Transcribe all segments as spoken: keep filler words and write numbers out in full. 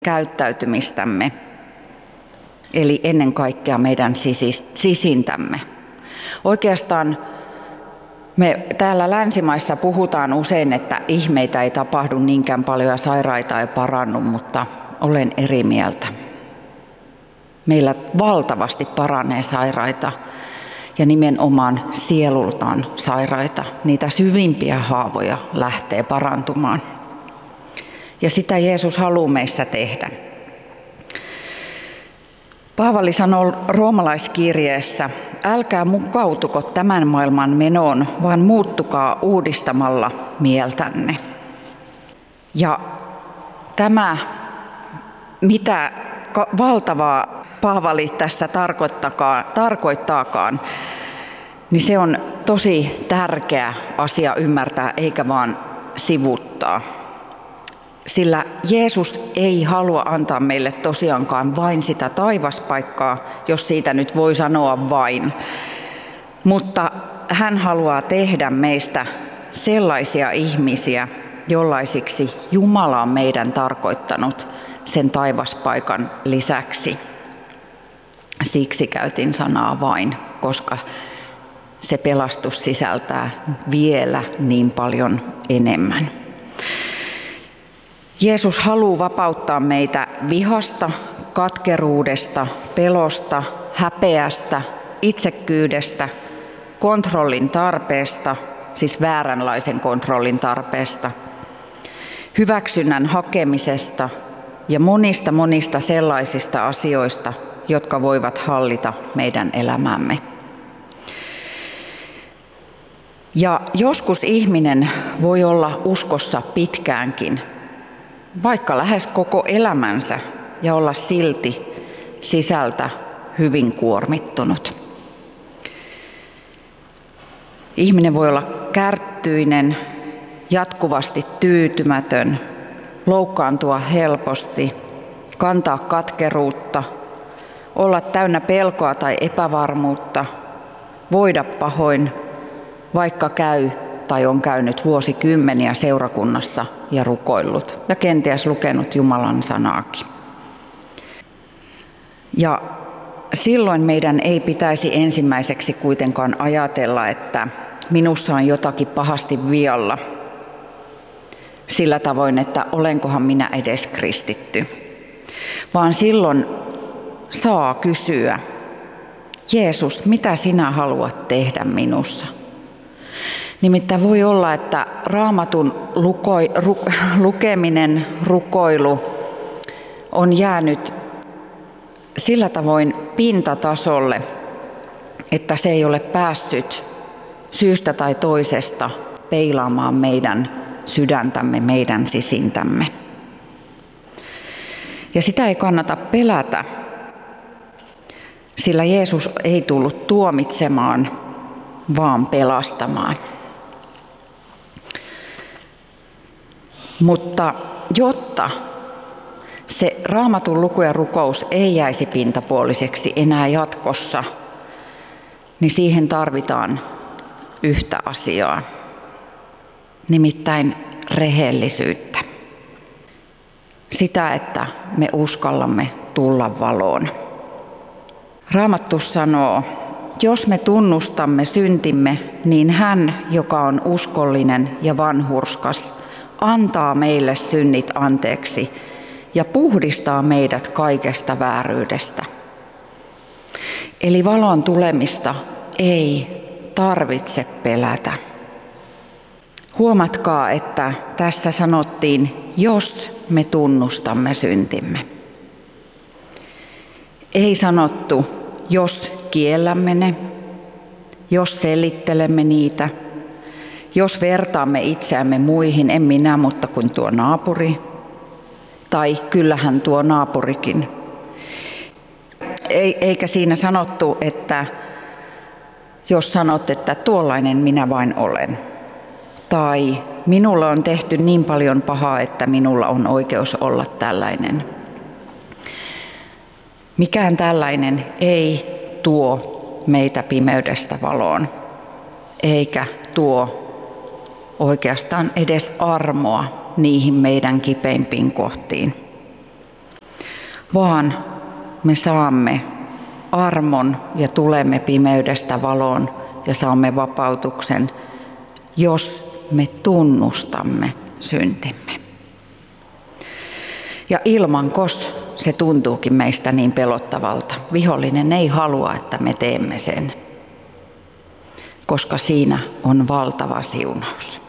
käyttäytymistämme, eli ennen kaikkea meidän sisintämme. Oikeastaan me täällä länsimaissa puhutaan usein, että ihmeitä ei tapahdu niinkään paljon ja sairaita ei parannu, mutta olen eri mieltä. Meillä valtavasti paranee sairaita ja nimenomaan sielultaan sairaita. Niitä syvimpiä haavoja lähtee parantumaan. Ja sitä Jeesus haluaa meissä tehdä. Paavali sanoo roomalaiskirjeessä, älkää mukautuko tämän maailman menoon, vaan muuttukaa uudistamalla mieltänne. Ja tämä, mitä valtavaa Paavali tässä tarkoittaakaan, niin se on tosi tärkeä asia ymmärtää, eikä vaan sivuttaa. Sillä Jeesus ei halua antaa meille tosiaankaan vain sitä taivaspaikkaa, jos siitä nyt voi sanoa vain. Mutta hän haluaa tehdä meistä sellaisia ihmisiä, jollaisiksi Jumala on meidän tarkoittanut sen taivaspaikan lisäksi. Siksi käytin sanaa vain, koska se pelastus sisältää vielä niin paljon enemmän. Jeesus haluaa vapauttaa meitä vihasta, katkeruudesta, pelosta, häpeästä, itsekkyydestä, kontrollin tarpeesta, siis vääränlaisen kontrollin tarpeesta, hyväksynnän hakemisesta ja monista monista sellaisista asioista, jotka voivat hallita meidän elämämme. Ja joskus ihminen voi olla uskossa pitkäänkin, vaikka lähes koko elämänsä, ja olla silti sisältä hyvin kuormittunut. Ihminen voi olla kärttyinen, jatkuvasti tyytymätön, loukkaantua helposti, kantaa katkeruutta, olla täynnä pelkoa tai epävarmuutta, voida pahoin, vaikka käy tai on käynyt vuosikymmeniä seurakunnassa ja rukoillut ja kenties lukenut Jumalan sanaakin. Ja silloin meidän ei pitäisi ensimmäiseksi kuitenkaan ajatella, että minussa on jotakin pahasti vialla sillä tavoin, että olenkohan minä edes kristitty. Vaan silloin saa kysyä, Jeesus, mitä sinä haluat tehdä minussa? Nimittäin voi olla, että Raamatun lukoi, ru, lukeminen, rukoilu on jäänyt sillä tavoin pintatasolle, että se ei ole päässyt syystä tai toisesta peilaamaan meidän sydäntämme, meidän sisintämme. Ja sitä ei kannata pelätä, sillä Jeesus ei tullut tuomitsemaan, vaan pelastamaan. Mutta jotta se Raamatun luku ja rukous ei jäisi pintapuoliseksi enää jatkossa, niin siihen tarvitaan yhtä asiaa, nimittäin rehellisyyttä. Sitä, että me uskallamme tulla valoon. Raamattu sanoo, jos me tunnustamme syntimme, niin hän, joka on uskollinen ja vanhurskas, antaa meille synnit anteeksi ja puhdistaa meidät kaikesta vääryydestä. Eli valon tulemista ei tarvitse pelätä. Huomatkaa, että tässä sanottiin, jos me tunnustamme syntimme. Ei sanottu, jos kiellämme ne, jos selittelemme niitä, jos vertaamme itseämme muihin, en minä, mutta kuin tuo naapuri, tai kyllähän tuo naapurikin. Eikä siinä sanottu, että jos sanot, että tuollainen minä vain olen, tai minulla on tehty niin paljon pahaa, että minulla on oikeus olla tällainen. Mikään tällainen ei tuo meitä pimeydestä valoon, eikä tuo oikeastaan edes armoa niihin meidän kipeimpiin kohtiin. vaan me saamme armon ja tulemme pimeydestä valoon ja saamme vapautuksen, jos me tunnustamme syntimme. Ja ilmankos se tuntuukin meistä niin pelottavalta. Vihollinen ei halua, että me teemme sen, koska siinä on valtava siunaus.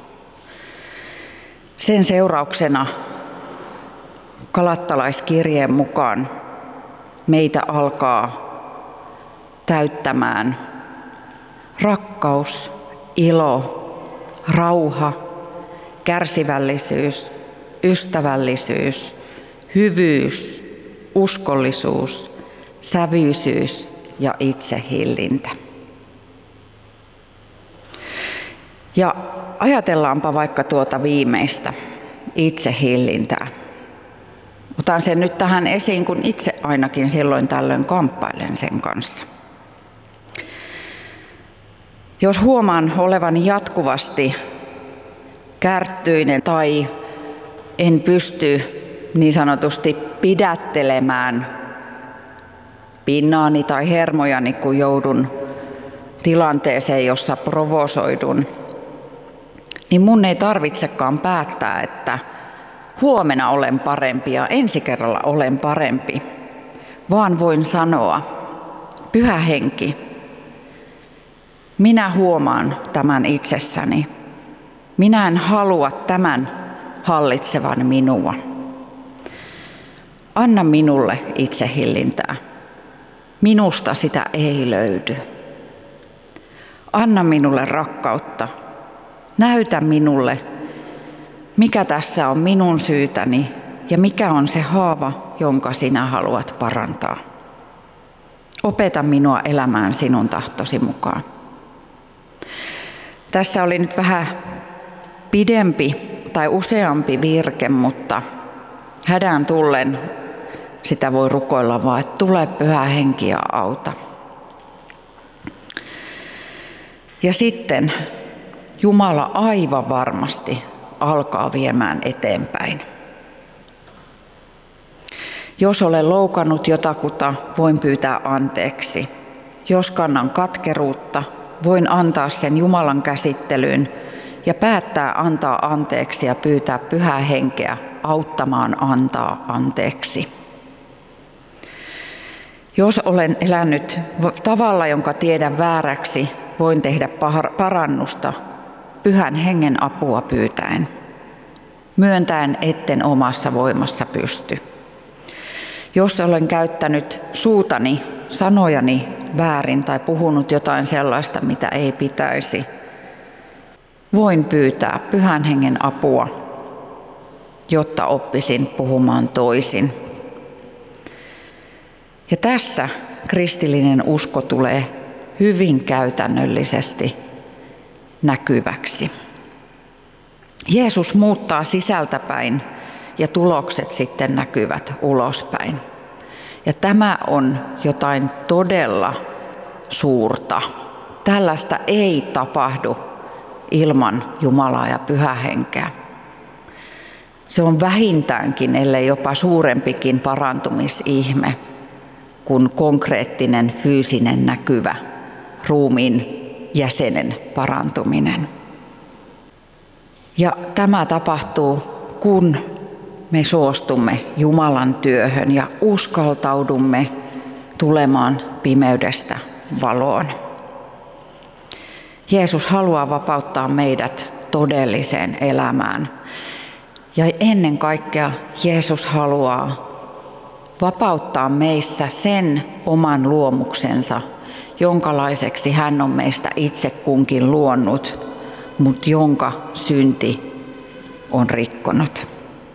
Sen seurauksena Galattalaiskirjeen mukaan meitä alkaa täyttämään rakkaus, ilo, rauha, kärsivällisyys, ystävällisyys, hyvyys, uskollisuus, sävyisyys ja itsehillintä. Ja ajatellaanpa vaikka tuota viimeistä, itsehillintää. Otan sen nyt tähän esiin, kun itse ainakin silloin tällöin kamppailen sen kanssa. Jos huomaan olevani jatkuvasti kärttyinen tai en pysty niin sanotusti pidättelemään pinnaani tai hermojani, kun joudun tilanteeseen, jossa provosoidun, niin mun ei tarvitsekaan päättää, että huomenna olen parempi ja ensi kerralla olen parempi, vaan voin sanoa, Pyhä Henki, minä huomaan tämän itsessäni. Minä en halua tämän hallitsevan minua. Anna minulle itsehillintää. Minusta sitä ei löydy. Anna minulle rakkautta. Näytä minulle, mikä tässä on minun syytäni ja mikä on se haava, jonka sinä haluat parantaa. Opeta minua elämään sinun tahtosi mukaan. Tässä oli nyt vähän pidempi tai useampi virke, mutta hädän tullen sitä voi rukoilla vaan, että tule Pyhä Henki ja auta. Ja sitten Jumala aivan varmasti alkaa viemään eteenpäin. Jos olen loukannut jotakuta, voin pyytää anteeksi. Jos kannan katkeruutta, voin antaa sen Jumalan käsittelyyn ja päättää antaa anteeksi ja pyytää Pyhää Henkeä auttamaan antaa anteeksi. Jos olen elänyt tavalla, jonka tiedän vääräksi, voin tehdä parannusta Pyhän Hengen apua pyytäen, myöntäen etten omassa voimassa pysty. Jos olen käyttänyt suutani, sanojani väärin tai puhunut jotain sellaista, mitä ei pitäisi, voin pyytää Pyhän Hengen apua, jotta oppisin puhumaan toisin. Ja tässä kristillinen usko tulee hyvin käytännöllisesti näkyväksi. Jeesus muuttaa sisältäpäin ja tulokset sitten näkyvät ulospäin. Ja tämä on jotain todella suurta. Tällaista ei tapahdu ilman Jumalaa ja Pyhää Henkeä. Se on vähintäänkin, ellei jopa suurempikin parantumisihme kuin konkreettinen fyysinen näkyvä ruumiin jäsenen parantuminen. Ja tämä tapahtuu, kun me suostumme Jumalan työhön ja uskaltaudumme tulemaan pimeydestä valoon. Jeesus haluaa vapauttaa meidät todelliseen elämään. Ja ennen kaikkea Jeesus haluaa vapauttaa meissä sen oman luomuksensa, jonkalaiseksi hän on meistä itse kunkin luonut, mutta jonka synti on rikkonut.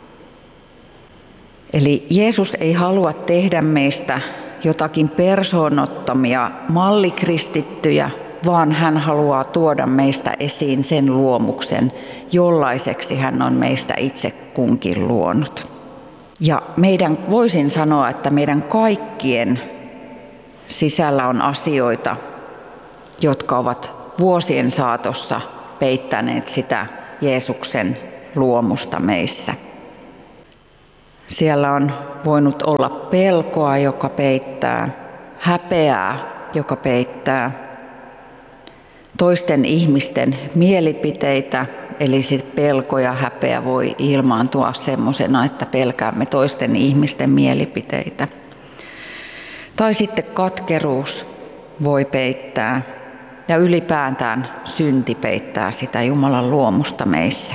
Eli Jeesus ei halua tehdä meistä jotakin persoonottomia mallikristittyjä, vaan hän haluaa tuoda meistä esiin sen luomuksen, jollaiseksi hän on meistä itse kunkin luonut. Ja meidän, voisin sanoa, että meidän kaikkien sisällä on asioita, jotka ovat vuosien saatossa peittäneet sitä Jeesuksen luomusta meissä. Siellä on voinut olla pelkoa, joka peittää, häpeää, joka peittää, toisten ihmisten mielipiteitä, eli sit pelko ja häpeä voi ilmaantua semmoisena, että pelkäämme toisten ihmisten mielipiteitä. Tai sitten katkeruus voi peittää ja ylipäätään synti peittää sitä Jumalan luomusta meissä.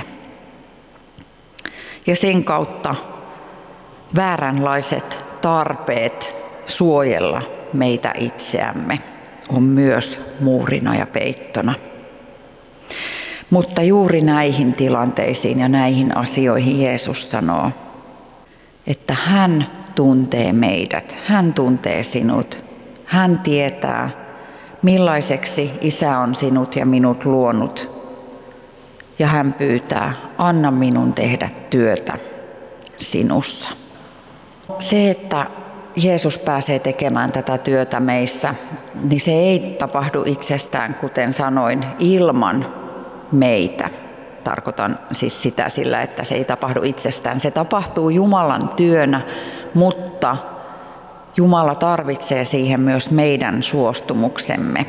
Ja sen kautta vääränlaiset tarpeet suojella meitä itseämme on myös muurina ja peittona. Mutta juuri näihin tilanteisiin ja näihin asioihin Jeesus sanoo, että hän tuntee meidät, hän tuntee sinut, hän tietää, millaiseksi Isä on sinut ja minut luonut. Ja hän pyytää, anna minun tehdä työtä sinussa. Se, että Jeesus pääsee tekemään tätä työtä meissä, niin se ei tapahdu itsestään, kuten sanoin, ilman meitä. Tarkoitan siis sitä sillä, että se ei tapahdu itsestään. Se tapahtuu Jumalan työnä, mutta Jumala tarvitsee siihen myös meidän suostumuksemme.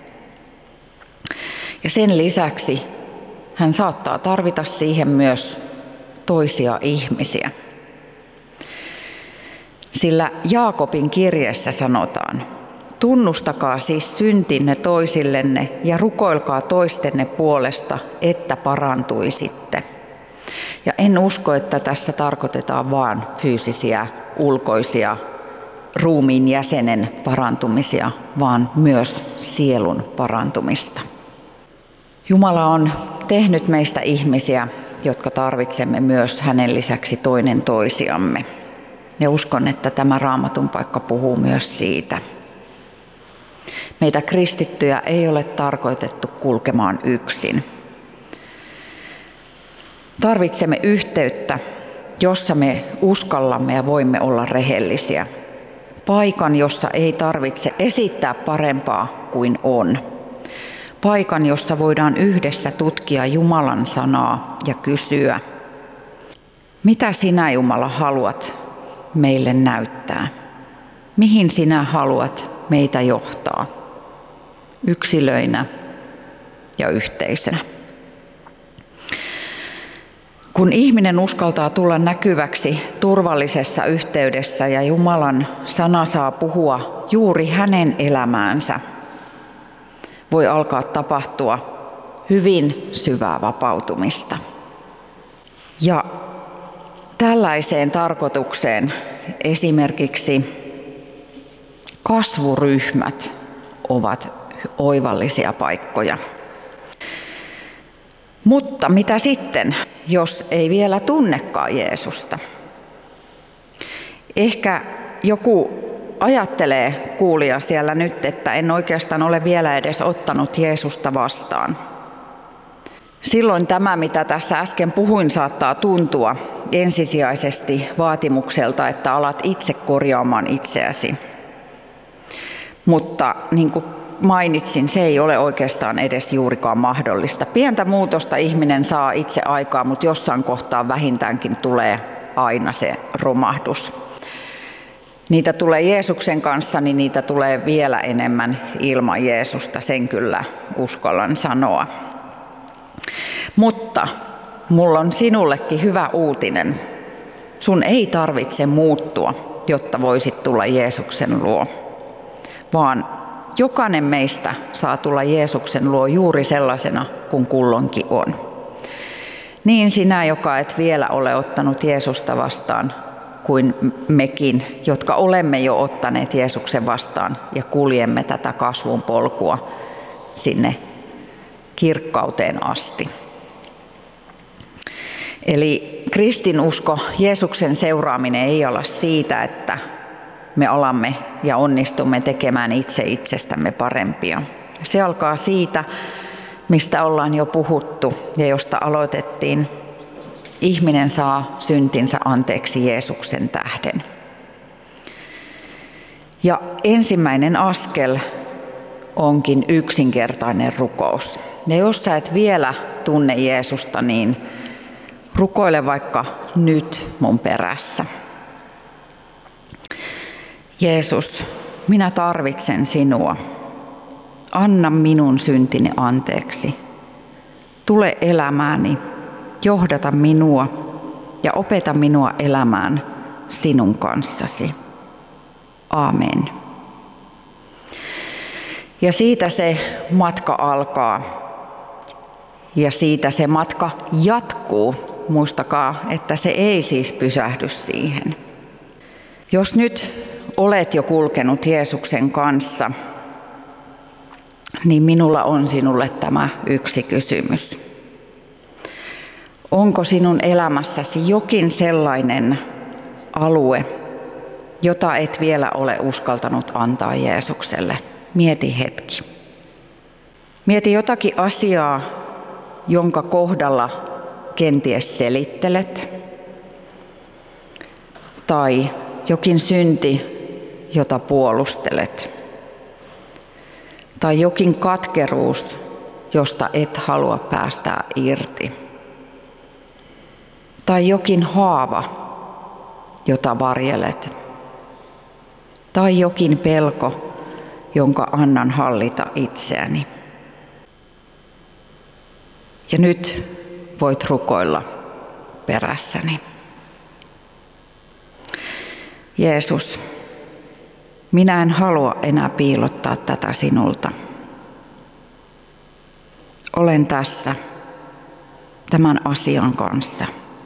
Ja sen lisäksi hän saattaa tarvita siihen myös toisia ihmisiä. Sillä Jaakobin kirjeessä sanotaan, tunnustakaa siis syntinne toisillenne ja rukoilkaa toistenne puolesta, että parantuisitte. Ja en usko, että tässä tarkoitetaan vain fyysisiä, ulkoisia, ruumiin jäsenen parantumisia, vaan myös sielun parantumista. Jumala on tehnyt meistä ihmisiä, jotka tarvitsemme myös hänen lisäksi toinen toisiamme. Ja uskon, että tämä Raamatun paikka puhuu myös siitä. Meitä kristittyjä ei ole tarkoitettu kulkemaan yksin. Tarvitsemme yhteyttä, jossa me uskallamme ja voimme olla rehellisiä. Paikan, jossa ei tarvitse esittää parempaa kuin on. Paikan, jossa voidaan yhdessä tutkia Jumalan sanaa ja kysyä, mitä sinä, Jumala, haluat meille näyttää? Mihin sinä haluat meitä johtaa? Yksilöinä ja yhteisönä. Kun ihminen uskaltaa tulla näkyväksi turvallisessa yhteydessä ja Jumalan sana saa puhua juuri hänen elämäänsä, voi alkaa tapahtua hyvin syvää vapautumista. Ja tällaiseen tarkoitukseen esimerkiksi kasvuryhmät ovat oivallisia paikkoja. Mutta mitä sitten, jos ei vielä tunnekaan Jeesusta? Ehkä joku ajattelee kuulija siellä nyt, että en oikeastaan ole vielä edes ottanut Jeesusta vastaan. Silloin tämä, mitä tässä äsken puhuin, saattaa tuntua ensisijaisesti vaatimukselta, että alat itse korjaamaan itseäsi. Mutta niin kuin mainitsin, se ei ole oikeastaan edes juurikaan mahdollista. Pientä muutosta ihminen saa itse aikaa, mutta jossain kohtaa vähintäänkin tulee aina se romahdus. Niitä tulee Jeesuksen kanssa, niin niitä tulee vielä enemmän ilman Jeesusta, sen kyllä uskallan sanoa. Mutta mulla on sinullekin hyvä uutinen. Sun ei tarvitse muuttua, jotta voisit tulla Jeesuksen luo, vaan jokainen meistä saa tulla Jeesuksen luo juuri sellaisena kuin kulloinkin on. Niin sinä, joka et vielä ole ottanut Jeesusta vastaan, kuin mekin, jotka olemme jo ottaneet Jeesuksen vastaan ja kuljemme tätä kasvun polkua sinne kirkkauteen asti. Eli kristinusko, Jeesuksen seuraaminen ei ole siitä, että me alamme ja onnistumme tekemään itse itsestämme parempia. Se alkaa siitä, mistä ollaan jo puhuttu ja josta aloitettiin. Ihminen saa syntinsä anteeksi Jeesuksen tähden. Ja ensimmäinen askel onkin yksinkertainen rukous. Ja jos sä et vielä tunne Jeesusta, niin rukoile vaikka nyt mun perässä. Jeesus, minä tarvitsen sinua. Anna minun syntini anteeksi. Tule elämääni, johdata minua ja opeta minua elämään sinun kanssasi. Aamen. Ja siitä se matka alkaa. Ja siitä se matka jatkuu. Muistakaa, että se ei siis pysähdy siihen. Jos nyt olet jo kulkenut Jeesuksen kanssa, niin minulla on sinulle tämä yksi kysymys. Onko sinun elämässäsi jokin sellainen alue, jota et vielä ole uskaltanut antaa Jeesukselle? Mieti hetki. Mieti jotakin asiaa, jonka kohdalla kenties selittelet, tai jokin synti, jota puolustelet, tai jokin katkeruus, josta et halua päästää irti, tai jokin haava, jota varjelet, tai jokin pelko, jonka annan hallita itseäni. Ja nyt voit rukoilla perässäni. Jeesus, minä en halua enää piilottaa tätä sinulta. Olen tässä tämän asian kanssa.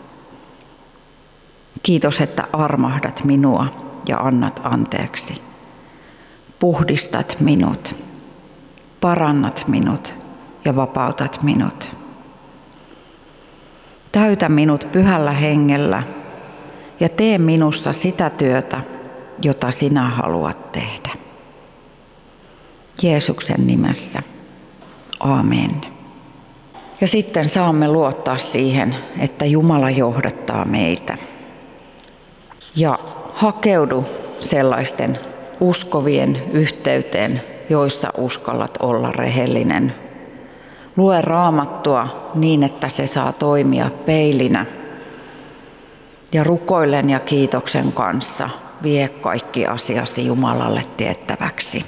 Kiitos, että armahdat minua ja annat anteeksi. Puhdistat minut, parannat minut ja vapautat minut. Täytä minut pyhällä hengellä ja tee minussa sitä työtä, jota sinä haluat tehdä. Jeesuksen nimessä. Aamen. Ja sitten saamme luottaa siihen, että Jumala johdattaa meitä. Ja hakeudu sellaisten uskovien yhteyteen, joissa uskallat olla rehellinen. Lue Raamattua niin, että se saa toimia peilinä. Ja rukoillen ja kiitoksen kanssa vie kaikki asiasi Jumalalle tiettäväksi.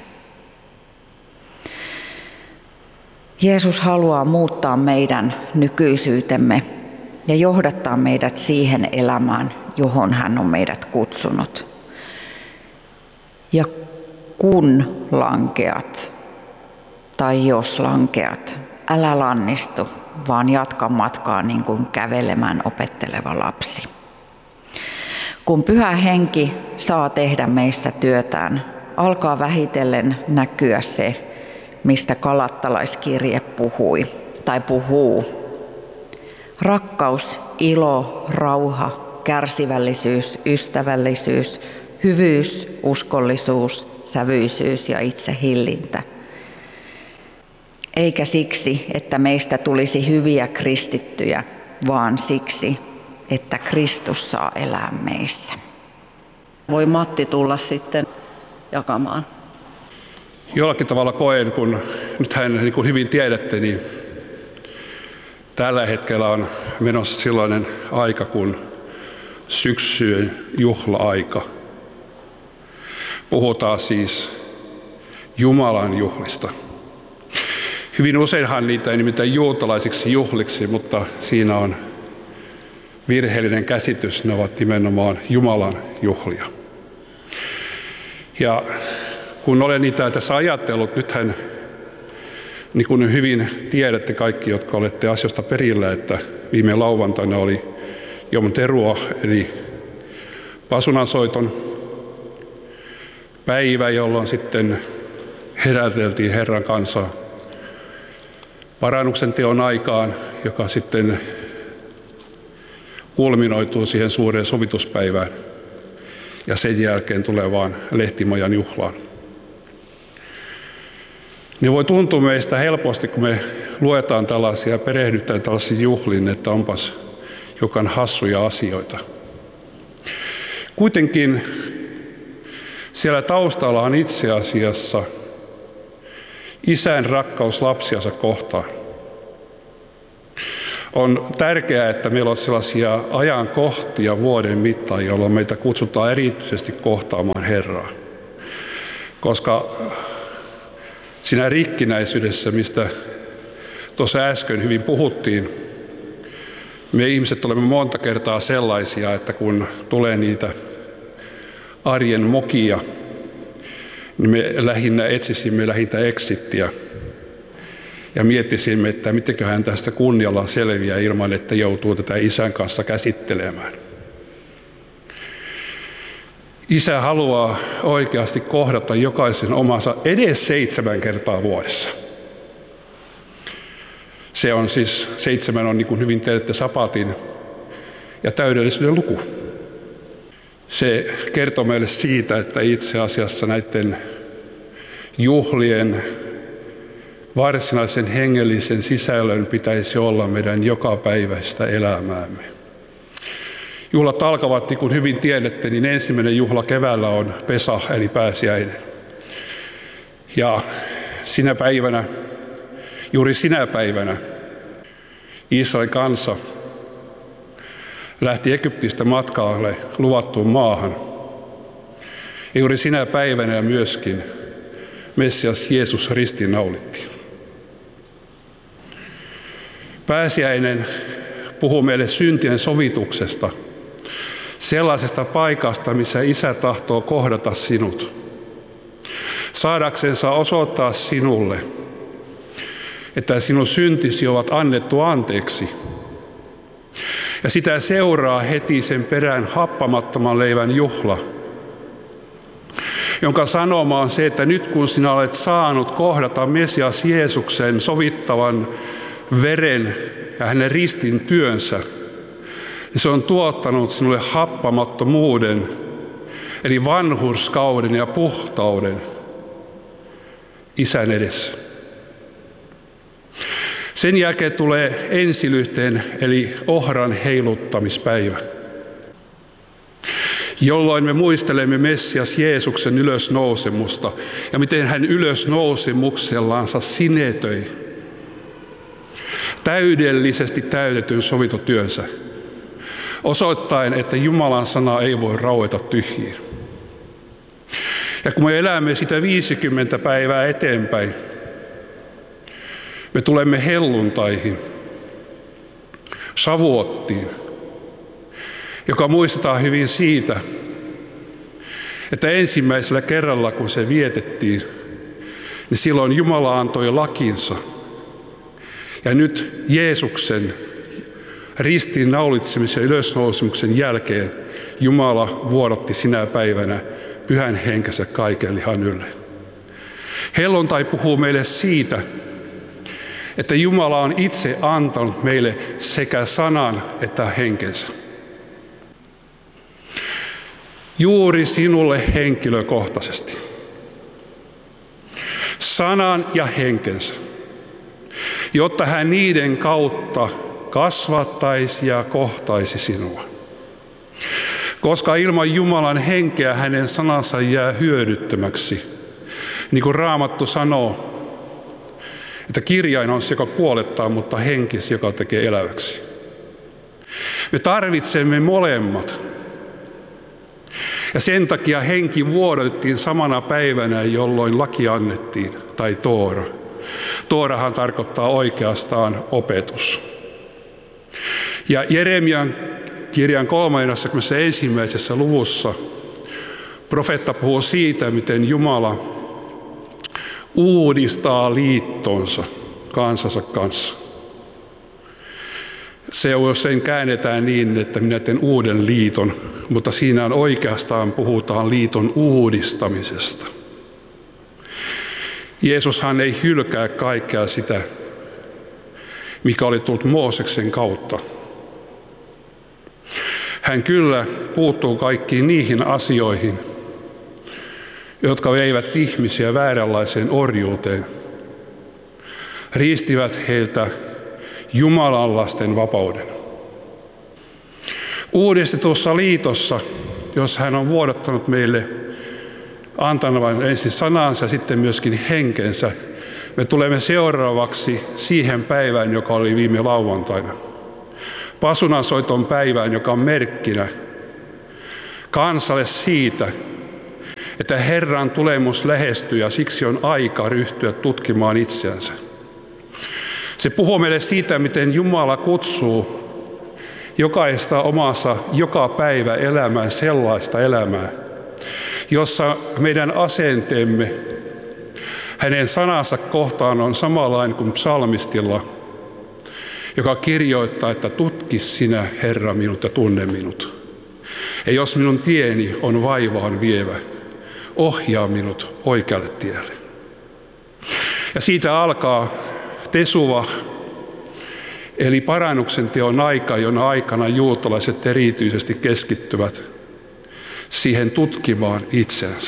Jeesus haluaa muuttaa meidän nykyisyytemme ja johdattaa meidät siihen elämään, johon hän on meidät kutsunut. Ja kun lankeat, tai jos lankeat, älä lannistu, vaan jatka matkaa niin kuin kävelemään opetteleva lapsi. Kun Pyhä Henki saa tehdä meissä työtään, alkaa vähitellen näkyä se, mistä Galattalaiskirje puhui tai puhuu. Rakkaus, ilo, rauha, kärsivällisyys, ystävällisyys, hyvyys, uskollisuus, sävyisyys ja itsehillintä. Eikä siksi, että meistä tulisi hyviä kristittyjä, vaan siksi, että Kristus saa elää meissä. Voi Matti tulla sitten jakamaan. Jollakin tavalla koen, kun nythän niin kuin hyvin tiedätte, niin tällä hetkellä on menossa sellainen aika kuin syksyn juhla-aika. Puhutaan siis Jumalan juhlista. Hyvin useinhan niitä ei nimittäin juutalaisiksi juhliksi, mutta siinä on virheellinen käsitys. Ne ovat nimenomaan Jumalan juhlia. Ja kun olen niitä tässä ajatellut, nythän niin kuin hyvin tiedätte kaikki, jotka olette asioista perillä, että viime lauantaina oli Jom Terua, eli pasunansoiton päivä, jolloin sitten heräteltiin Herran kansaa parannuksen teon aikaan, joka sitten kulminoituu siihen suureen sovituspäivään ja sen jälkeen tulevaan lehtimajan juhlaan. Niin voi tuntua meistä helposti, kun me luetaan tällaisia, perehdytään tällaisiin juhliin, että onpas jokan hassuja asioita. Kuitenkin siellä taustalla on itse asiassa isän rakkaus lapsiansa kohtaan. On tärkeää, että meillä on sellaisia ajankohtia vuoden mittaan, jolloin meitä kutsutaan erityisesti kohtaamaan Herraa. koska siinä rikkinäisyydessä, mistä tuossa äsken hyvin puhuttiin, me ihmiset olemme monta kertaa sellaisia, että kun tulee niitä arjen mokia, niin me lähinnä etsisimme lähintä exittiä ja miettisimme, että mitenköhän tästä kunnialla selviää ilman, että joutuu tätä isän kanssa käsittelemään. Isä haluaa oikeasti kohdata jokaisen omansa edes seitsemän kertaa vuodessa. Se on siis, seitsemän on niin kuin hyvin tiedätte sapatin ja täydellisyyden luku. Se kertoo meille siitä, että itse asiassa näiden juhlien varsinaisen hengellisen sisällön pitäisi olla meidän jokapäiväistä elämäämme. Juhlat alkavat, niin kuin hyvin tiedätte, niin ensimmäinen juhla keväällä on Pesa, eli pääsiäinen. Ja sinä päivänä, juuri sinä päivänä, Israelin kansa lähti Egyptistä matkaalle luvattuun maahan. Ja juuri sinä päivänä myöskin Messias Jeesus ristiinnaulittiin. Pääsiäinen puhuu meille syntien sovituksesta, sellaisesta paikasta, missä Isä tahtoo kohdata sinut, saadaksensa osoittaa sinulle, että sinun syntisi ovat annettu anteeksi. Ja sitä seuraa heti sen perään happamattoman leivän juhla, jonka sanoma on se, että nyt kun sinä olet saanut kohdata Messias Jeesuksen sovittavan veren ja hänen ristin työnsä, niin se on tuottanut sinulle happamattomuuden, eli vanhurskauden ja puhtauden Isän edessä. Sen jälkeen tulee ensilyhteen eli ohran heiluttamispäivä, jolloin me muistelemme Messias Jeesuksen ylösnousemusta ja miten hän ylösnousemuksellansa sinetöi täydellisesti täytetyn sovitotyönsä, osoittaen, että Jumalan sana ei voi raueta tyhjiin. Ja kun me elämme sitä viisikymmentä päivää eteenpäin, me tulemme helluntaihin, Shavuottiin, joka muistetaan hyvin siitä, että ensimmäisellä kerralla kun se vietettiin, niin silloin Jumala antoi lakinsa. Ja nyt Jeesuksen ristiin naulitsemisen ja ylösnousemuksen jälkeen Jumala vuodatti sinä päivänä pyhän henkensä kaiken lihan ylle. Helluntai puhuu meille siitä, että Jumala on itse antanut meille sekä sanan että henkensä. Juuri sinulle henkilökohtaisesti. Sanan ja henkensä, jotta hän niiden kautta kasvattaisi ja kohtaisi sinua. Koska ilman Jumalan henkeä hänen sanansa jää hyödyttömäksi. Niin kuin Raamattu sanoo, että kirjain on se, joka kuolettaa, mutta henki se, joka tekee eläväksi. Me tarvitsemme molemmat. Ja sen takia henki vuodattiin samana päivänä, jolloin laki annettiin, tai Toora. Toorahan tarkoittaa oikeastaan opetus. Ja Jeremian kirjan kolmannessakymmenennessäensimmäisessä luvussa profeetta puhuu siitä, miten Jumala uudistaa liittonsa kansansa kanssa. Se usein käännetään niin, että minä teen uuden liiton, mutta siinä on oikeastaan puhutaan liiton uudistamisesta. Jeesushan ei hylkää kaikkea sitä, mikä oli tullut Mooseksen kautta. Hän kyllä puuttuu kaikkiin niihin asioihin, jotka veivät ihmisiä vääränlaiseen orjuuteen, riistivät heiltä Jumalan lasten vapauden. Uudistetussa liitossa, jos hän on vuodattanut meille antanut ensin sanansa ja sitten myöskin henkensä, me tulemme seuraavaksi siihen päivään, joka oli viime lauantaina. Pasunansoiton päivään, joka on merkkinä kansalle siitä, että Herran tulemus lähestyy ja siksi on aika ryhtyä tutkimaan itseänsä. Se puhuu meille siitä, miten Jumala kutsuu jokaista omassa joka päivä elämään sellaista elämää, jossa meidän asenteemme hänen sanansa kohtaan on samanlainen kuin psalmistilla, joka kirjoittaa, että tutki sinä, Herra, minut ja tunne minut. Ja jos minun tieni on vaivaan vievä, ohjaa minut oikealle tielle. Ja siitä alkaa Tesuva, eli parannuksen teon aika, jona aikana juutalaiset erityisesti keskittyvät siihen tutkimaan itseänsä,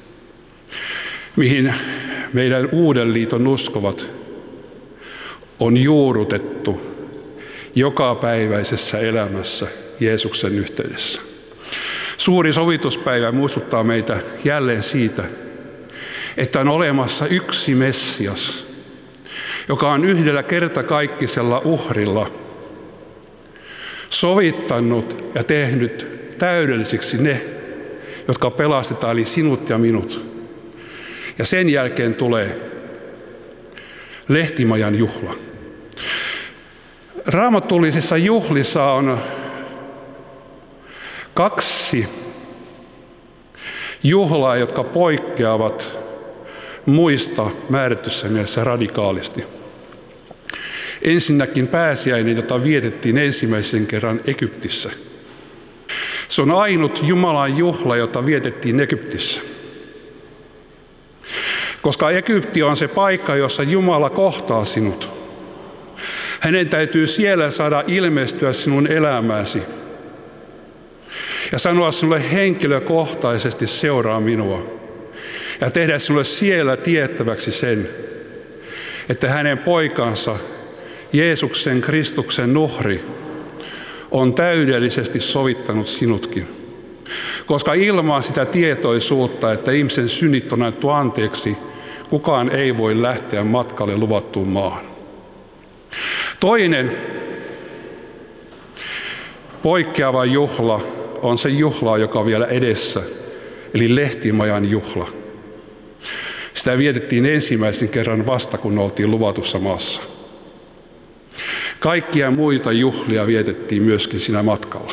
mihin meidän uuden liiton uskovat on juurrutettu jokapäiväisessä elämässä Jeesuksen yhteydessä. Suuri sovituspäivä muistuttaa meitä jälleen siitä, että on olemassa yksi Messias, joka on yhdellä kertakaikkisella uhrilla sovittanut ja tehnyt täydellisiksi ne, jotka pelastetaan, eli sinut ja minut. Ja sen jälkeen tulee lehtimajan juhla. Raamatullisissa juhlissa on kaksi juhlaa, jotka poikkeavat muista määrätyssä mielessä radikaalisti. Ensinnäkin pääsiäinen, jota vietettiin ensimmäisen kerran Egyptissä. Se on ainut Jumalan juhla, jota vietettiin Egyptissä. Koska Egypti on se paikka, jossa Jumala kohtaa sinut. Hänen täytyy siellä saada ilmestyä sinun elämääsi ja sanoa sinulle henkilökohtaisesti seuraa minua ja tehdä sinulle siellä tiettäväksi sen, että hänen poikansa Jeesuksen Kristuksen uhri on täydellisesti sovittanut sinutkin. Koska ilman sitä tietoisuutta, että ihmisen synnit on annettu anteeksi, kukaan ei voi lähteä matkalle luvattuun maahan. Toinen poikkeava juhla on se juhla, joka on vielä edessä, eli lehtimajan juhla. Sitä vietettiin ensimmäisen kerran vasta, kun oltiin luvatussa maassa. Kaikkia muita juhlia vietettiin myöskin siinä matkalla.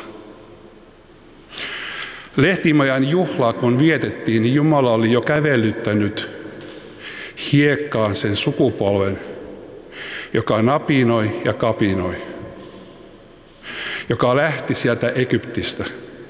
Lehtimajan juhlaa kun vietettiin, niin Jumala oli jo kävellyttänyt hiekkaan sen sukupolven, joka napinoi ja kapinoi, joka lähti sieltä Egyptistä.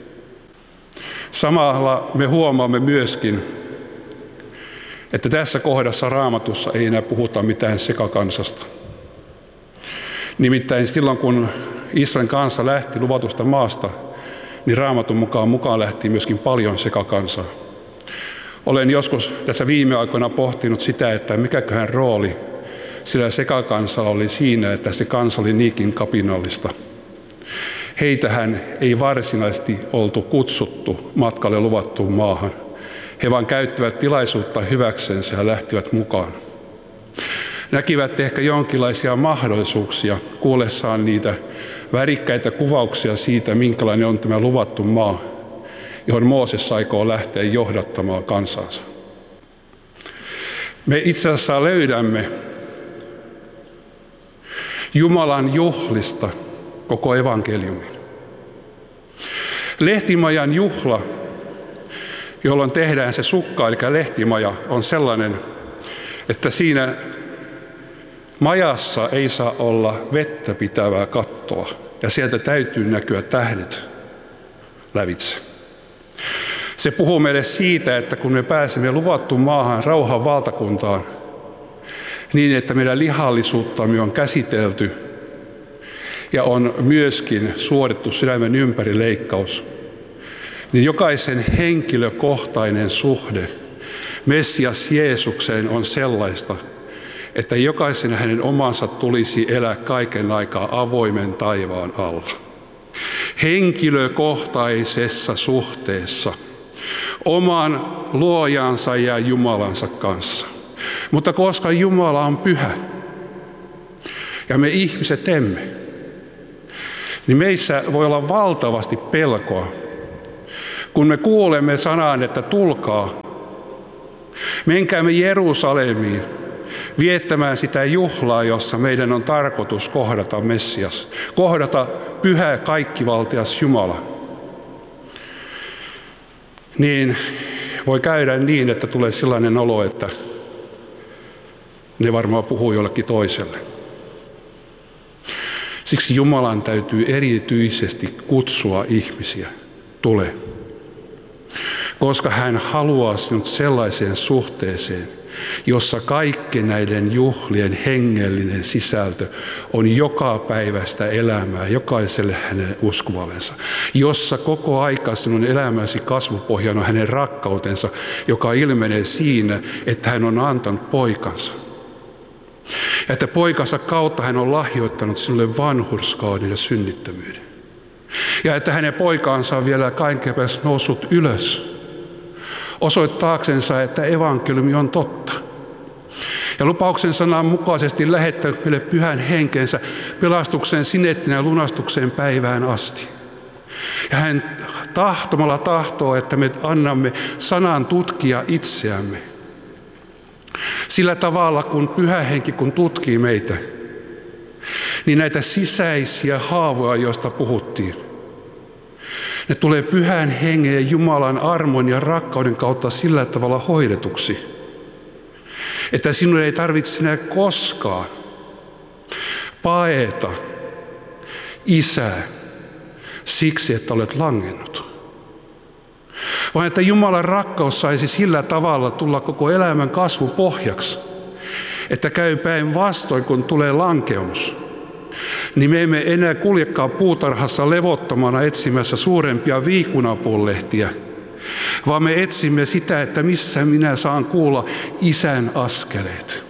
Samalla me huomaamme myöskin, että tässä kohdassa Raamatussa ei enää puhuta mitään sekakansasta. Nimittäin silloin, kun Israelin kansa lähti luvatusta maasta, niin Raamatun mukaan mukaan lähti myöskin paljon sekakansaa. Olen joskus tässä viime aikoina pohtinut sitä, että mikäköhän rooli sillä sekakansalla oli siinä, että se kansa oli niinkin kapinallista. Heitähän ei varsinaisesti oltu kutsuttu matkalle luvattuun maahan. He vain käyttivät tilaisuutta hyväksensä ja lähtivät mukaan. Näkivät ehkä jonkinlaisia mahdollisuuksia kuullessaan niitä värikkäitä kuvauksia siitä, minkälainen on tämä luvattu maa, johon Mooses aikoo lähteä johdattamaan kansansa. Me itse asiassa löydämme Jumalan juhlista koko evankeliumin. Lehtimajan juhla, jolloin tehdään se sukka, eli lehtimaja, on sellainen, että siinä majassa ei saa olla vettä pitävää kattoa, ja sieltä täytyy näkyä tähdet lävitse. Se puhuu meille siitä, että kun me pääsemme luvattuun maahan, rauhan valtakuntaan, niin että meidän lihallisuuttamme on käsitelty ja on myöskin suorittu sydämen ympärileikkaus, niin jokaisen henkilökohtainen suhde Messias Jeesukseen on sellaista, että jokaisen hänen omansa tulisi elää kaiken aikaa avoimen taivaan alla. Henkilökohtaisessa suhteessa oman luojansa ja Jumalansa kanssa. Mutta koska Jumala on pyhä ja me ihmiset emme, niin meissä voi olla valtavasti pelkoa, kun me kuulemme sanan, että tulkaa Menkäämme Jerusalemiin viettämään sitä juhlaa, jossa meidän on tarkoitus kohdata Messias, kohdata pyhä kaikkivaltias Jumala. Niin voi käydä niin, että tulee sellainen olo, että ne varmaan puhuu jollekin toiselle. Siksi Jumalan täytyy erityisesti kutsua ihmisiä, tule. Koska hän haluaa sinut sellaiseen suhteeseen, jossa kaikki näiden juhlien hengellinen sisältö on joka päivästä elämää jokaiselle hänen uskovallensa. Jossa koko aika sinun elämäsi kasvupohjana on hänen rakkautensa, joka ilmenee siinä, että hän on antanut poikansa. Ja että poikansa kautta hän on lahjoittanut sinulle vanhurskauden ja synnittömyyden. Ja että hänen poikaansa on vielä kaiken päässä noussut ylös, osoittaaksensa, että evankeliumi on totta. Ja lupauksen sanan mukaisesti lähettänyt meille pyhän henkensä pelastuksen sinettinä ja lunastuksen päivään asti. Ja hän tahtomalla tahtoo, että me annamme sanan tutkia itseämme. Sillä tavalla, kun pyhä henki kun tutkii meitä, niin näitä sisäisiä haavoja, joista puhuttiin, ne tulee pyhän hengen ja Jumalan armon ja rakkauden kautta sillä tavalla hoidetuksi, että sinun ei tarvitse enää koskaan paeta Isää siksi, että olet langennut. Vaan että Jumalan rakkaus saisi sillä tavalla tulla koko elämän kasvun pohjaksi, että käy päinvastoin, kun tulee lankemus. Niin me emme enää kuljekaan puutarhassa levottomana etsimässä suurempia viikunapullehtiä, vaan me etsimme sitä, että missä minä saan kuulla Isän askeleet.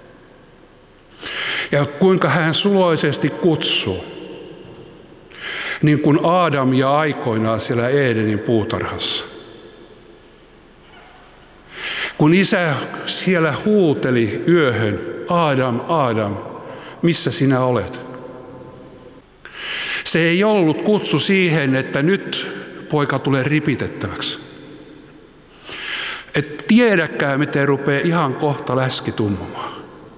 Ja kuinka hän suloisesti kutsuu, niin kuin Aadamia aikoinaan siellä Edenin puutarhassa. Kun Isä siellä huuteli yöhön, Aadam, Aadam, missä sinä olet? Se ei ollut kutsu siihen, että nyt poika tulee ripitettäväksi. Et tiedäkään, miten rupeaa ihan kohta läski tummumaan.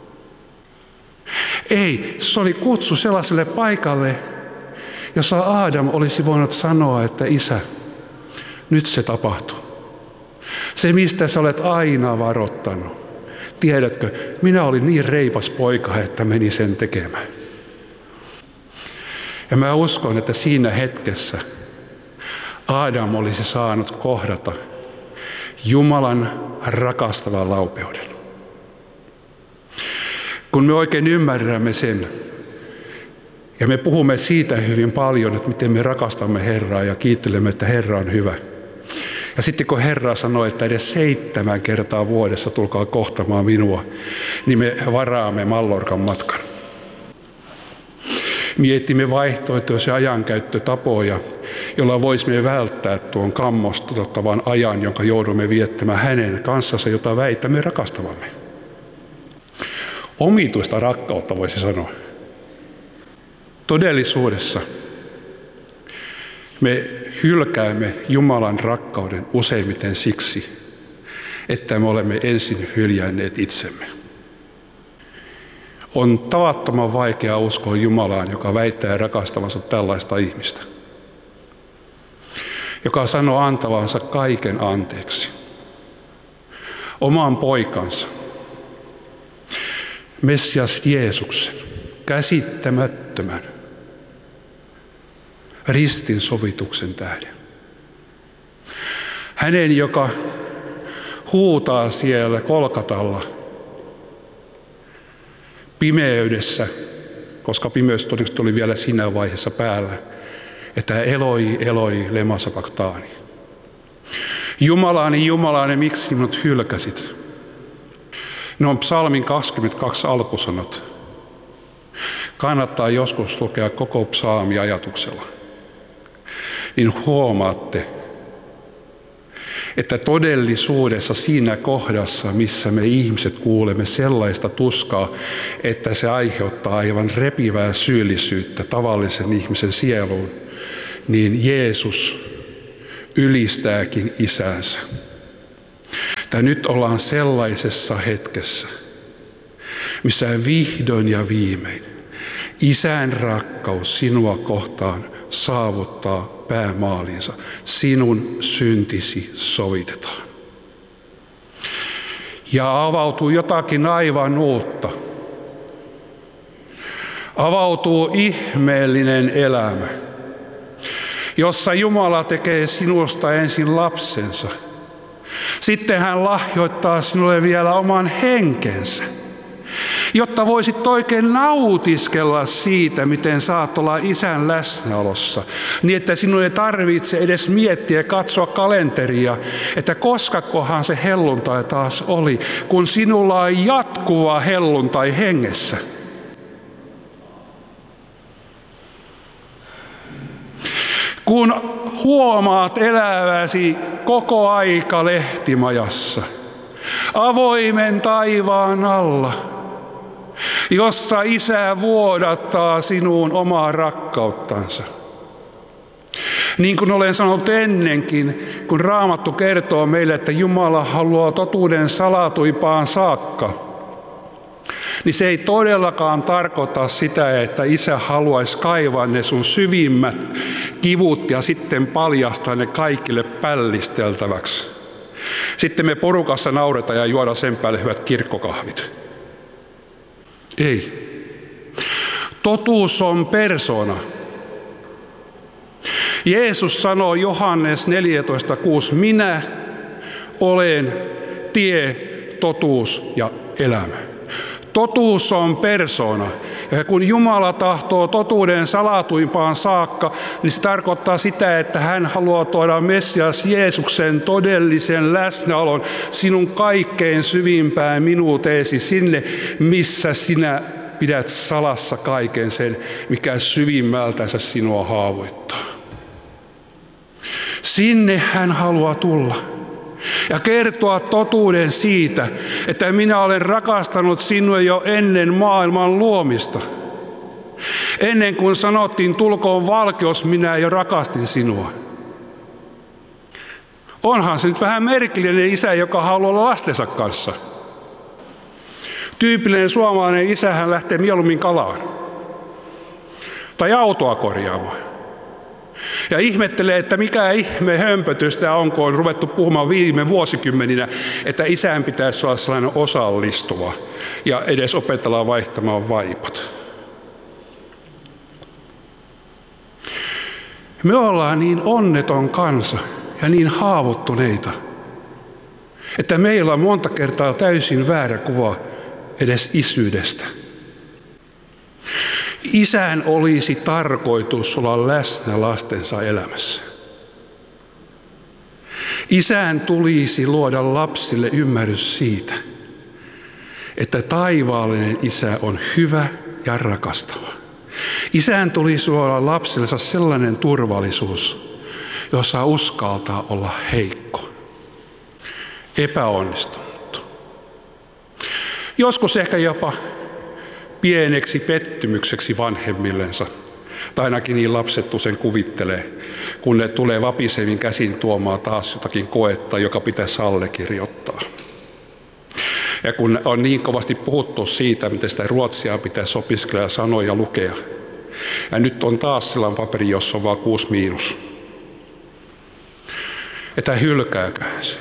Ei, se oli kutsu sellaiselle paikalle, jossa Aadam olisi voinut sanoa, että Isä, nyt se tapahtuu. Se, mistä sä olet aina varoittanut. Tiedätkö, minä olin niin reipas poika, että meni sen tekemään. Ja mä uskon, että siinä hetkessä Aadam olisi saanut kohdata Jumalan rakastavan laupeuden. Kun me oikein ymmärrämme sen, ja me puhumme siitä hyvin paljon, että miten me rakastamme Herraa ja kiittelemme, että Herra on hyvä. Ja sitten kun Herra sanoi, että edes seitsemän kertaa vuodessa tulkaa kohtamaan minua, niin me varaamme Mallorcan matkan. Mietimme vaihtoehtoisia ajankäyttötapoja, jolla voisimme välttää tuon kammostuttavan ajan, jonka joudumme viettämään hänen kanssansa, jota väitämme rakastavamme. Omituista rakkautta voisi sanoa. Todellisuudessa me hylkäämme Jumalan rakkauden useimmiten siksi, että me olemme ensin hyljänneet itsemme. On tavattoman vaikea uskoa Jumalaan, joka väittää rakastavansa tällaista ihmistä, joka sanoo antavansa kaiken anteeksi, oman poikansa, Messias Jeesuksen, käsittämättömän, ristin sovituksen tähden. Hänen, joka huutaa siellä Kolkatalla pimeydessä, koska pimeys todennäköisesti oli vielä siinä vaiheessa päällä, että Eloi, Eloi, lema sabachthani. Jumalani, Jumalani, miksi minut hylkäsit? Ne on psalmin kaksikymmentäkaksi alkusanat. Kannattaa joskus lukea koko psalmi ajatuksella. Niin huomaatte, että todellisuudessa siinä kohdassa, missä me ihmiset kuulemme sellaista tuskaa, että se aiheuttaa aivan repivää syyllisyyttä tavallisen ihmisen sieluun, niin Jeesus ylistääkin Isäänsä. että nyt ollaan sellaisessa hetkessä, missä vihdoin ja viimein Isän rakkaus sinua kohtaan saavuttaa päämaalinsa. Sinun syntisi sovitetaan. Ja avautuu jotakin aivan uutta. Avautuu ihmeellinen elämä, jossa Jumala tekee sinusta ensin lapsensa. Sitten hän lahjoittaa sinulle vielä oman henkensä, jotta voisit oikein nautiskella siitä, miten saat olla Isän läsnäolossa, niin että sinun ei tarvitse edes miettiä ja katsoa kalenteria, että koskakohan se helluntai taas oli, kun sinulla on jatkuva helluntai hengessä. Kun huomaat eläväsi koko aika lehtimajassa, avoimen taivaan alla, jossa Isä vuodattaa sinuun omaa rakkauttansa. Niin kuin olen sanonut ennenkin, kun Raamattu kertoo meille, että Jumala haluaa totuuden salatuipaan saakka, niin se ei todellakaan tarkoita sitä, että Isä haluaisi kaivaa ne sun syvimmät kivut ja sitten paljastaa ne kaikille pällisteltäväksi. Sitten me porukassa nauretaan ja juoda sen päälle hyvät kirkkokahvit. Ei. Totuus on persona. Jeesus sanoo Johannes neljätoista kuusi, minä olen tie, totuus ja elämä. Totuus on persona. Ja kun Jumala tahtoo totuuden salatuimpaan saakka, niin se tarkoittaa sitä, että hän haluaa tuoda Messias Jeesuksen todellisen läsnäolon sinun kaikkein syvimpään minuuteesi, sinne, missä sinä pidät salassa kaiken sen, mikä syvimmältänsä sinua haavoittaa. Sinne hän haluaa tulla ja kertoa totuuden siitä, että minä olen rakastanut sinua jo ennen maailman luomista. Ennen kuin sanottiin tulkoon valkeus, minä jo rakastin sinua. Onhan se nyt vähän merkillinen isä, joka haluaa olla lastensa kanssa. Tyypillinen suomalainen isähän lähtee mieluummin kalaan tai autoa korjaamaan. Ja ihmettelee, että mikä ihme hömpötystä on, kun on ruvettu puhumaan viime vuosikymmeninä, että isän pitäisi olla sellainen osallistuva ja edes opetella vaihtamaan vaipat. Me ollaan niin onneton kansa ja niin haavoittuneita, että meillä on monta kertaa täysin väärä kuva edes isyydestä. Isän olisi tarkoitus olla läsnä lastensa elämässä. Isän tulisi luoda lapsille ymmärrys siitä, että taivaallinen isä on hyvä ja rakastava. Isän tulisi luoda lapsillensa sellainen turvallisuus, jossa uskaltaa olla heikko, epäonnistunut. Joskus ehkä jopa pieneksi pettymykseksi vanhemmillensa, tai ainakin niin lapset usein kuvittelee, kun ne tulee vapisevin käsin tuomaan taas jotakin koetta, joka pitäisi allekirjoittaa. Ja kun on niin kovasti puhuttu siitä, miten sitä ruotsia pitäisi opiskella ja sanoja lukea, ja nyt on taas sellainen paperi, jossa on vain kuusi miinus. Että hylkääköhän se.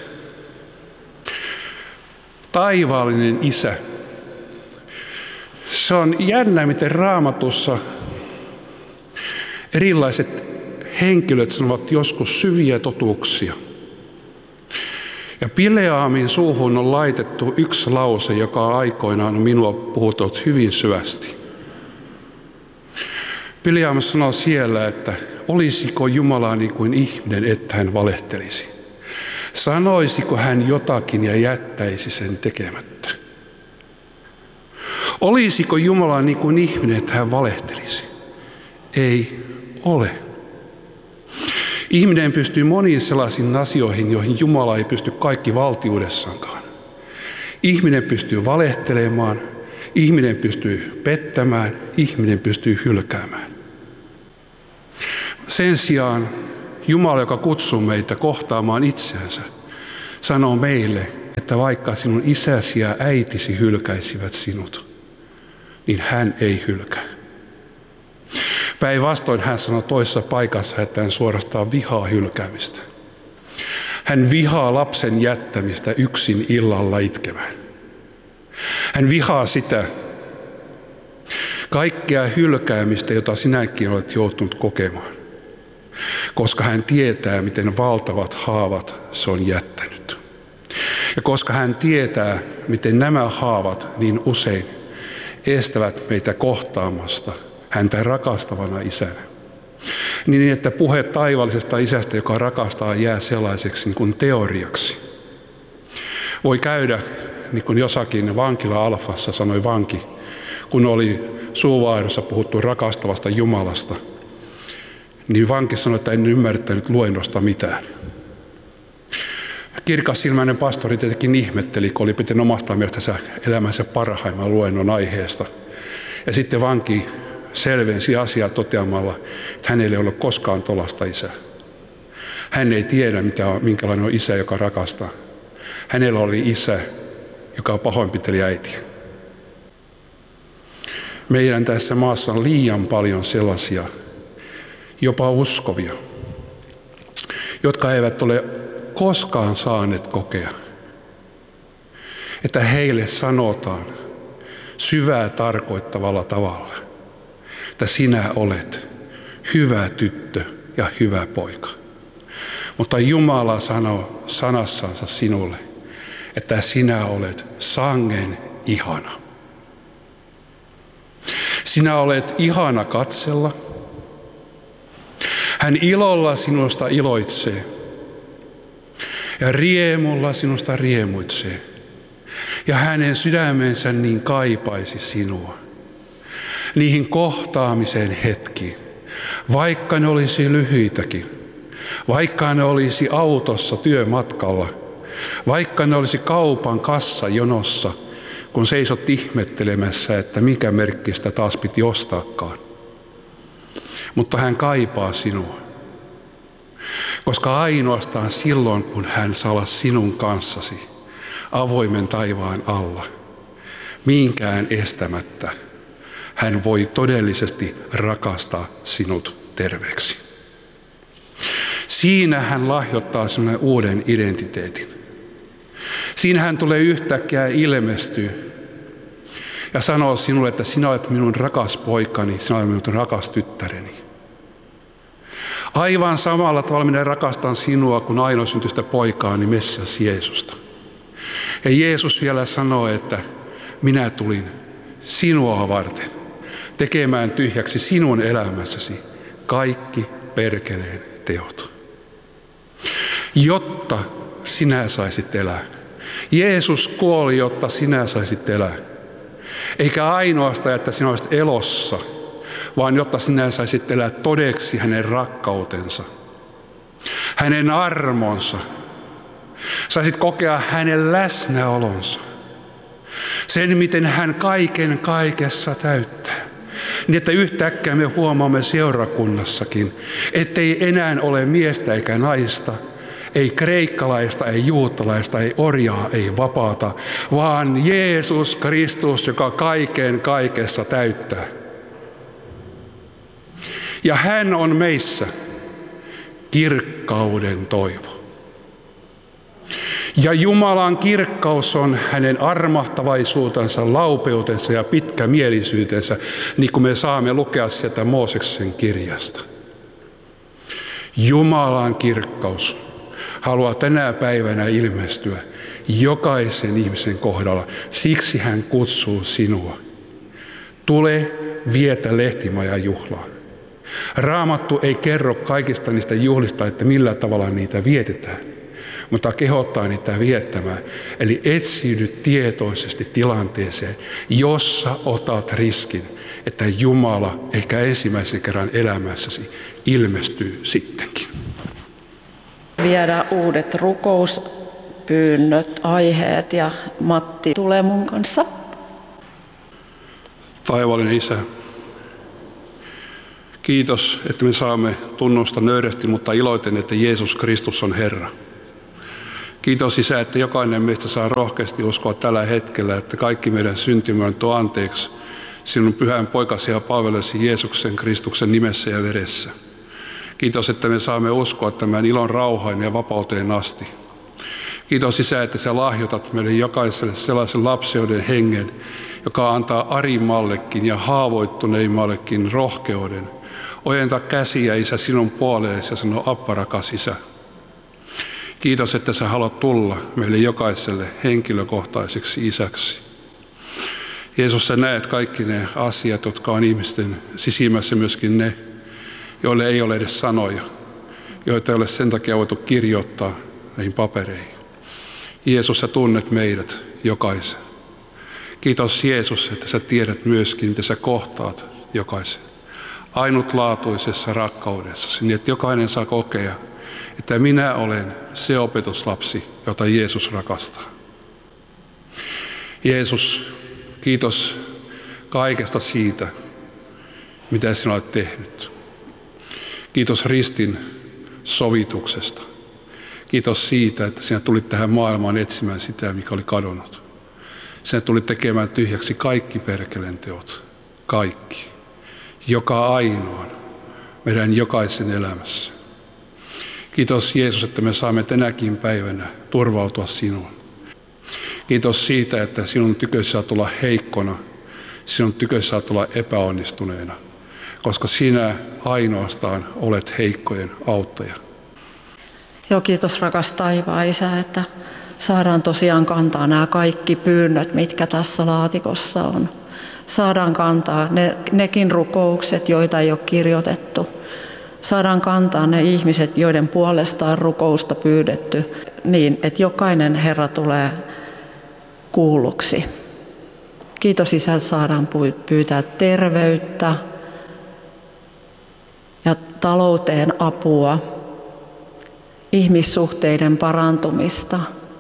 Taivaallinen isä. Se on jännä, miten Raamatussa erilaiset henkilöt sanovat joskus syviä totuuksia. Ja Bileamin suuhun on laitettu yksi lause, joka aikoinaan on minua puhuttanut hyvin syvästi. Bileam sanoi siellä, että olisiko Jumala niin kuin ihminen, että hän valehtelisi. Sanoisiko hän jotakin ja jättäisi sen tekemättä. Olisiko Jumala niin kuin ihminen, että hän valehtelisi? Ei ole. Ihminen pystyy moniin sellaisiin asioihin, joihin Jumala ei pysty kaikki valtiudessaankaan. Ihminen pystyy valehtelemaan, ihminen pystyy pettämään, ihminen pystyy hylkäämään. Sen sijaan Jumala, joka kutsuu meitä kohtaamaan itseänsä, sanoo meille, että että vaikka sinun isäsi ja äitisi hylkäisivät sinut, niin hän ei hylkää. Päinvastoin hän sanoi toisessa paikassa, että hän suorastaan vihaa hylkäämistä. Hän vihaa lapsen jättämistä yksin illalla itkemään. Hän vihaa sitä kaikkea hylkäämistä, jota sinäkin olet joutunut kokemaan, koska hän tietää, miten valtavat haavat se on jättänyt. Ja koska hän tietää, miten nämä haavat niin usein estävät meitä kohtaamasta häntä rakastavana isänä. Niin, että puhe taivaallisesta isästä, joka rakastaa, jää sellaiseksi niin kuin teoriaksi. Voi käydä, niin kuin jossakin vankila-alfassa sanoi vanki, kun oli suuvaihdossa puhuttu rakastavasta Jumalasta, niin vanki sanoi, että en ymmärtänyt luennosta mitään. Kirkassilmäinen pastori tietenkin ihmetteli, kun oli pitänyt omasta mielestänsä elämänsä parhaimman luennon aiheesta. Ja sitten vanki selvensi asiaa toteamalla, että hänellä ei ollut koskaan tuollaista isää. Hän ei tiedä, mitä on, minkälainen on isä, joka rakastaa. Hänellä oli isä, joka pahoinpiteli äitiä. Meidän tässä maassa on liian paljon sellaisia, jopa uskovia, jotka eivät ole koskaan saaneet kokea, että heille sanotaan syvää tarkoittavalla tavalla, että sinä olet hyvä tyttö ja hyvä poika. Mutta Jumala sanoo sanassansa sinulle, että sinä olet sangen ihana. Sinä olet ihana katsella. Hän ilolla sinusta iloitsee ja riemulla sinusta riemuitsee. Ja hänen sydämensä niin kaipaisi sinua niihin kohtaamisen hetkiin, vaikka ne olisi lyhyitäkin, vaikka ne olisi autossa työmatkalla, vaikka ne olisi kaupan kassajonossa, kun seisot ihmettelemässä, että mikä merkkistä taas piti ostaakaan. Mutta hän kaipaa sinua, koska ainoastaan silloin, kun hän saa olla sinun kanssasi avoimen taivaan alla, minkään estämättä, hän voi todellisesti rakastaa sinut terveeksi. Siinä hän lahjoittaa sinulle uuden identiteetin. Siinä hän tulee yhtäkkiä ilmestyä ja sanoo sinulle, että sinä olet minun rakas poikani, sinä olet minun rakas tyttäreni. Aivan samalla tavalla minä rakastan sinua kuin ainoasyntyistä poikaani, Messias Jeesusta. Ja Jeesus vielä sanoo, että minä tulin sinua varten tekemään tyhjäksi sinun elämässäsi kaikki perkeleen teot, jotta sinä saisit elää. Jeesus kuoli, jotta sinä saisit elää. Eikä ainoastaan, että sinä olisit elossa, vaan jotta sinä saisit elää todeksi hänen rakkautensa, hänen armonsa. Saisit kokea hänen läsnäolonsa. Sen, miten hän kaiken kaikessa täyttää. Niin, että yhtäkkiä me huomaamme seurakunnassakin, ettei enää ole miestä eikä naista, ei kreikkalaista, ei juutalaista, ei orjaa, ei vapaata, vaan Jeesus Kristus, joka kaiken kaikessa täyttää. Ja hän on meissä kirkkauden toivo. Ja Jumalan kirkkaus on hänen armahtavaisuutensa, laupeutensa ja pitkämielisyytensä, niin kuin me saamme lukea sieltä Mooseksen kirjasta. Jumalan kirkkaus haluaa tänä päivänä ilmestyä jokaisen ihmisen kohdalla. Siksi hän kutsuu sinua. Tule vietä lehtimajan juhlaa. Raamattu ei kerro kaikista niistä juhlista, että millä tavalla niitä vietetään, mutta kehottaa niitä viettämään. Eli etsiydy tietoisesti tilanteeseen, jossa otat riskin, että Jumala ehkä ensimmäisen kerran elämässäsi ilmestyy sittenkin. Viedä uudet rukouspyynnöt, aiheet ja Matti tulee mun kanssa. Taivaallinen Isä, kiitos, että me saamme tunnustaa nöyrästi, mutta iloiten, että Jeesus Kristus on Herra. Kiitos Isä, että jokainen meistä saa rohkeasti uskoa tällä hetkellä, että kaikki meidän syntimme on tuo anteeksi sinun pyhän poikasi ja palvelesi Jeesuksen Kristuksen nimessä ja veressä. Kiitos, että me saamme uskoa tämän ilon rauhaan ja vapauteen asti. Kiitos Isä, että sä lahjoitat meille jokaiselle sellaisen lapseuden hengen, joka antaa arimmallekin ja haavoittuneimmallekin rohkeuden. Ojentaa käsiä Isä sinun puoleesi ja sanoa Appa rakas Isä. Kiitos, että sä haluat tulla meille jokaiselle henkilökohtaiseksi isäksi. Jeesus, sä näet kaikki ne asiat, jotka on ihmisten sisimmässä, myöskin ne, joille ei ole edes sanoja, joita ei ole sen takia voitu kirjoittaa näihin papereihin. Jeesus, sä tunnet meidät jokaisen. Kiitos Jeesus, että sä tiedät myöskin, mitä sä kohtaat jokaisen. Ainutlaatuisessa rakkaudessa, niin että jokainen saa kokea, että minä olen se opetuslapsi, jota Jeesus rakastaa. Jeesus, kiitos kaikesta siitä, mitä sinä olet tehnyt. Kiitos ristin sovituksesta. Kiitos siitä, että sinä tulit tähän maailmaan etsimään sitä, mikä oli kadonnut. Sinä tulit tekemään tyhjäksi kaikki perkeleen teot. Kaikki. Joka ainoan meidän jokaisen elämässä. Kiitos Jeesus, että me saamme tänäkin päivänä turvautua sinuun. Kiitos siitä, että sinun tykössä saa tulla heikkona, sinun tykössä saa tulla epäonnistuneena, koska sinä ainoastaan olet heikkojen auttaja. Joo, kiitos rakas taivaan Isä, että saadaan tosiaan kantaa nämä kaikki pyynnöt, mitkä tässä laatikossa on. Saadaan kantaa ne, nekin rukoukset, joita ei ole kirjoitettu. Saadaan kantaa ne ihmiset, joiden puolesta on rukousta pyydetty, niin että jokainen Herra tulee kuulluksi. Kiitos Isä, että saadaan pyytää terveyttä ja talouteen apua, ihmissuhteiden parantumista,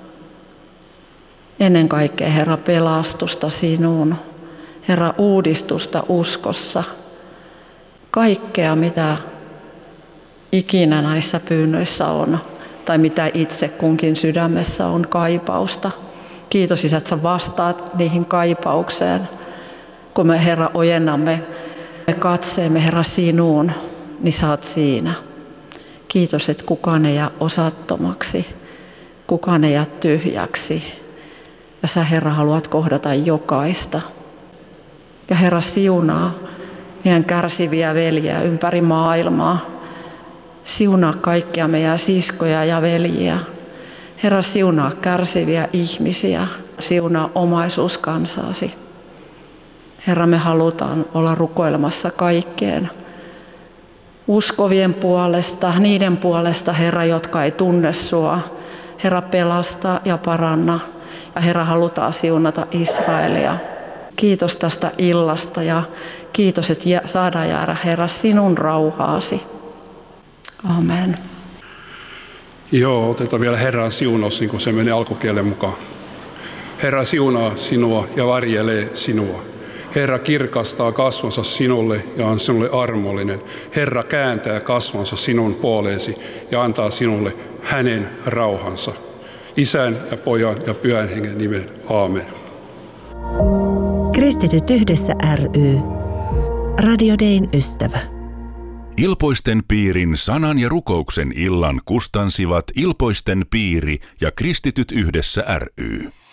ennen kaikkea Herra pelastusta sinuun, Herra uudistusta uskossa, kaikkea mitä ikinä näissä pyynnöissä on, tai mitä itse kunkin sydämessä on kaipausta. Kiitos Isä, että sä vastaat niihin kaipaukseen, kun me Herra ojennamme me katseemme Herra sinuun, niin sä oot siinä. Kiitos, että kukaan ei jää osattomaksi, kukaan ei jää tyhjäksi. Ja sä Herra haluat kohdata jokaista. Ja Herra siunaa meidän kärsiviä veljiä ympäri maailmaa. Siunaa kaikkia meidän siskoja ja veljiä. Herra, siunaa kärsiviä ihmisiä. Siunaa omaisuuskansaasi. Herra, me halutaan olla rukoilemassa kaikkeen. Uskovien puolesta, niiden puolesta, Herra, jotka ei tunne sua. Herra, pelasta ja paranna. Ja Herra, halutaan siunata Israelia. Kiitos tästä illasta ja kiitos, että saadaan jäädä, Herra, sinun rauhaasi. Amen. Joo, otetaan vielä Herran siunaus, niin kuin se meni alkukielen mukaan. Herra siunaa sinua ja varjelee sinua. Herra kirkastaa kasvonsa sinulle ja on sinulle armollinen. Herra kääntää kasvonsa sinun puoleesi ja antaa sinulle hänen rauhansa. Isän ja Pojan ja Pyhän Hengen nimen. Aamen. Kristityt yhdessä ry. Radio Dayn ystävä. Ilpoisten piirin sanan ja rukouksen illan kustansivat Ilpoisten piiri ja Kristityt yhdessä ry.